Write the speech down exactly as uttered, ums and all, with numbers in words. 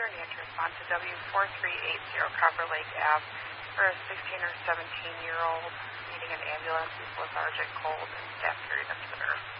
or need to respond to W four three eight zero Copper Lake Ave for a sixteen or seventeen-year-old needing an ambulance with lethargic, cold, and staff carried up to the nurse.